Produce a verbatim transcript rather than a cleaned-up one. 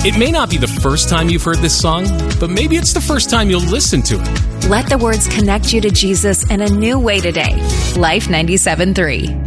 It may not be the first time you've heard this song, but maybe it's the first time you'll listen to it. Let the words connect you to Jesus in a new way today. Life ninety-seven point three.